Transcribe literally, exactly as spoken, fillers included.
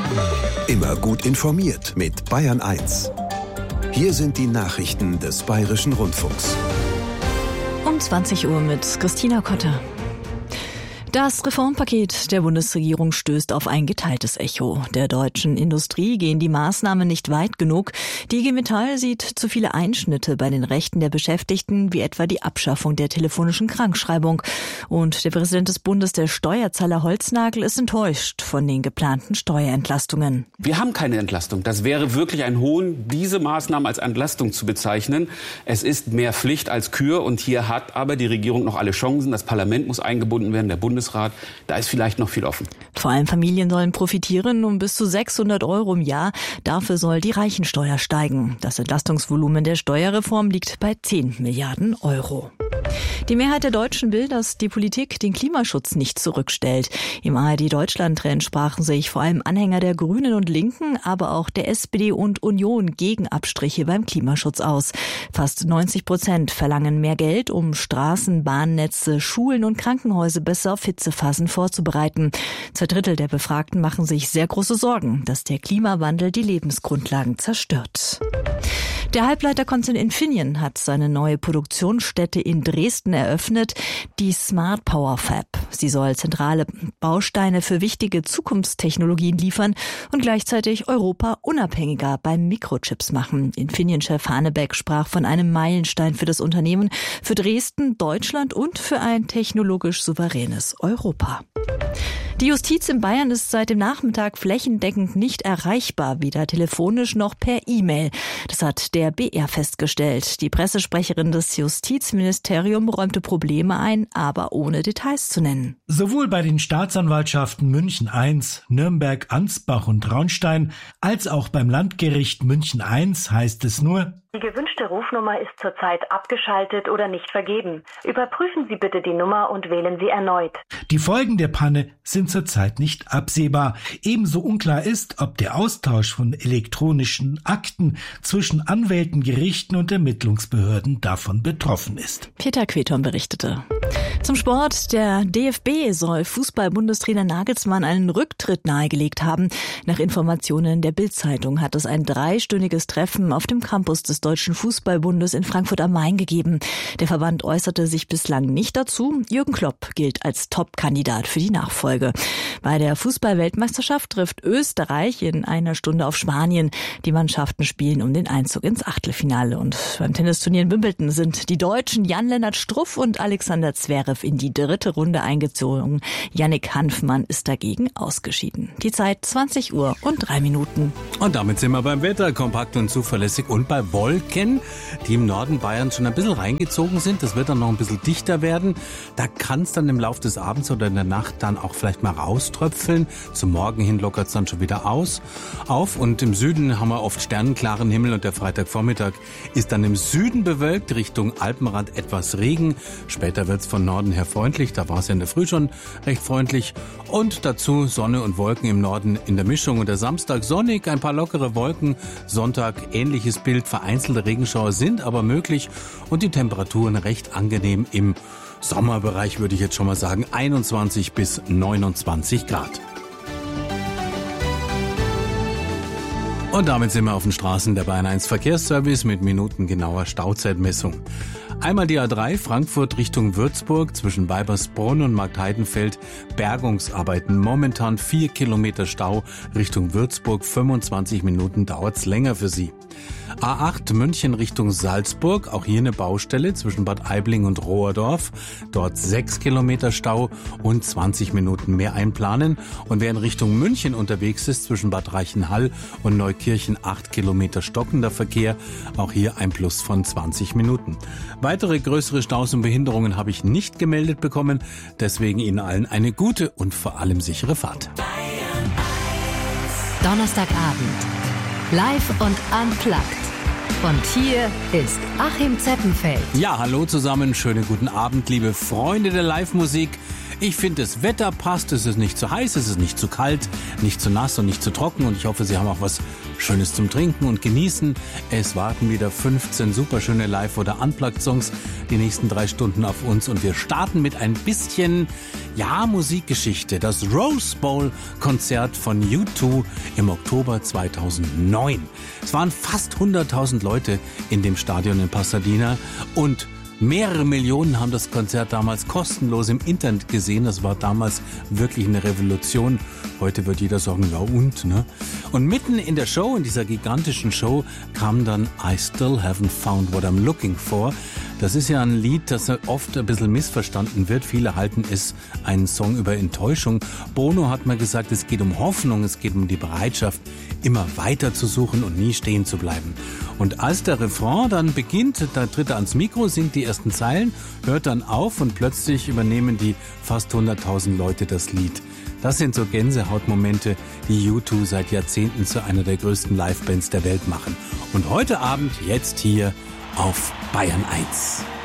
Immer gut informiert mit Bayern eins. Hier sind die Nachrichten des Bayerischen Rundfunks. Um zwanzig Uhr mit Christina Kotter. Das Reformpaket der Bundesregierung stößt auf ein geteiltes Echo. Der deutschen Industrie gehen die Maßnahmen nicht weit genug. Die I G Metall sieht zu viele Einschnitte bei den Rechten der Beschäftigten, wie etwa die Abschaffung der telefonischen Krankschreibung. Und der Präsident des Bundes der Steuerzahler Holznagel ist enttäuscht von den geplanten Steuerentlastungen. Wir haben keine Entlastung. Das wäre wirklich ein Hohn, diese Maßnahmen als Entlastung zu bezeichnen. Es ist mehr Pflicht als Kür und hier hat aber die Regierung noch alle Chancen. Das Parlament muss eingebunden werden, der Bundesrat. Da ist vielleicht noch viel offen. Vor allem Familien sollen profitieren um bis zu sechshundert Euro im Jahr. Dafür soll die Reichensteuer steigen. Das Entlastungsvolumen der Steuerreform liegt bei zehn Milliarden Euro. Die Mehrheit der Deutschen will, dass die Politik den Klimaschutz nicht zurückstellt. Im A R D-Deutschland-Trend sprachen sich vor allem Anhänger der Grünen und Linken, aber auch der S P D und Union gegen Abstriche beim Klimaschutz aus. Fast neunzig Prozent verlangen mehr Geld, um Straßen, Bahnnetze, Schulen und Krankenhäuser besser auf Hitzephasen vorzubereiten. Zwei Drittel der Befragten machen sich sehr große Sorgen, dass der Klimawandel die Lebensgrundlagen zerstört. Der Halbleiterkonzern Infineon hat seine neue Produktionsstätte in Dresden eröffnet, die Smart Power Fab. Sie soll zentrale Bausteine für wichtige Zukunftstechnologien liefern und gleichzeitig Europa unabhängiger beim Mikrochips machen. Infineon-Chef Hanebeck sprach von einem Meilenstein für das Unternehmen, für Dresden, Deutschland und für ein technologisch souveränes Europa. Die Justiz in Bayern ist seit dem Nachmittag flächendeckend nicht erreichbar, weder telefonisch noch per E-Mail. Das hat der B R festgestellt. Die Pressesprecherin des Justizministeriums räumte Probleme ein, aber ohne Details zu nennen. Sowohl bei den Staatsanwaltschaften München eins, Nürnberg, Ansbach und Traunstein als auch beim Landgericht München eins heißt es nur: Die gewünschte Rufnummer ist zurzeit abgeschaltet oder nicht vergeben. Überprüfen Sie bitte die Nummer und wählen Sie erneut. Die Folgen der Panne sind zurzeit nicht absehbar. Ebenso unklar ist, ob der Austausch von elektronischen Akten zwischen Anwälten, Gerichten und Ermittlungsbehörden davon betroffen ist. Peter Queton berichtete. Zum Sport. Der D F B soll Fußball-Bundestrainer Nagelsmann einen Rücktritt nahegelegt haben. Nach Informationen der Bild-Zeitung hat es ein dreistündiges Treffen auf dem Campus des Deutschen Fußballbundes in Frankfurt am Main gegeben. Der Verband äußerte sich bislang nicht dazu. Jürgen Klopp gilt als Top-Kandidat für die Nachfolge. Bei der Fußball-Weltmeisterschaft trifft Österreich in einer Stunde auf Spanien. Die Mannschaften spielen um den Einzug ins Achtelfinale. Und beim Tennisturnier in Wimbledon sind die Deutschen Jan-Lennart Struff und Alexander Zverev in die dritte Runde eingezogen. Yannick Hanfmann ist dagegen ausgeschieden. Die Zeit zwanzig Uhr und drei Minuten. Und damit sind wir beim Wetter, kompakt und zuverlässig und bei Wolken, die im Norden Bayerns schon ein bisschen reingezogen sind. Das wird dann noch ein bisschen dichter werden. Da kann es dann im Laufe des Abends oder in der Nacht dann auch vielleicht mal rauströpfeln. Zum Morgen hin lockert es dann schon wieder aus, auf. Und im Süden haben wir oft sternenklaren Himmel und der Freitagvormittag ist dann im Süden bewölkt, Richtung Alpenrand etwas Regen. Später wird es von Norden her freundlich, da war es ja in der Früh schon recht freundlich. Und dazu Sonne und Wolken im Norden in der Mischung. Und der Samstag sonnig, ein paar lockere Wolken. Sonntag ähnliches Bild, vereinzelte Regenschauer sind aber möglich. Und die Temperaturen recht angenehm im Sommerbereich, würde ich jetzt schon mal sagen, einundzwanzig bis neunundzwanzig Grad. Und damit sind wir auf den Straßen der Bayern eins Verkehrsservice mit minutengenauer Stauzeitmessung. Einmal die A drei Frankfurt Richtung Würzburg zwischen Weibersbrunn und Marktheidenfeld. Bergungsarbeiten. Momentan vier Kilometer Stau Richtung Würzburg. fünfundzwanzig Minuten dauert's länger für Sie. A acht München Richtung Salzburg. Auch hier eine Baustelle zwischen Bad Aibling und Rohrdorf. Dort sechs Kilometer Stau und zwanzig Minuten mehr einplanen. Und wer in Richtung München unterwegs ist, zwischen Bad Reichenhall und Neukirchen acht Kilometer stockender Verkehr. Auch hier ein Plus von zwanzig Minuten. Weitere größere Staus und Behinderungen habe ich nicht gemeldet bekommen. Deswegen Ihnen allen eine gute und vor allem sichere Fahrt. Donnerstagabend. Live und unplugged. Und hier ist Achim Zeppenfeld. Ja, hallo zusammen. Schönen guten Abend, liebe Freunde der Live-Musik. Ich finde, das Wetter passt, es ist nicht zu heiß, es ist nicht zu kalt, nicht zu nass und nicht zu trocken und ich hoffe, Sie haben auch was Schönes zum Trinken und Genießen. Es warten wieder fünfzehn superschöne Live- oder Unplugged-Songs die nächsten drei Stunden auf uns und wir starten mit ein bisschen, ja, Musikgeschichte. Das Rose Bowl-Konzert von U zwei im Oktober zweitausendneun. Es waren fast hunderttausend Leute in dem Stadion in Pasadena und mehrere Millionen haben das Konzert damals kostenlos im Internet gesehen. Das war damals wirklich eine Revolution. Heute wird jeder sagen, ja und, ne? Und mitten in der Show, in dieser gigantischen Show, kam dann I Still Haven't Found What I'm Looking For. Das ist ja ein Lied, das oft ein bisschen missverstanden wird. Viele halten es einen Song über Enttäuschung. Bono hat mal gesagt, es geht um Hoffnung, es geht um die Bereitschaft, immer weiter zu suchen und nie stehen zu bleiben. Und als der Refrain dann beginnt, da tritt er ans Mikro, singt die ersten Zeilen, hört dann auf und plötzlich übernehmen die fast hunderttausend Leute das Lied. Das sind so Gänsehautmomente, die U zwei seit Jahrzehnten zu einer der größten Livebands der Welt machen. Und heute Abend, jetzt hier auf Bayern eins.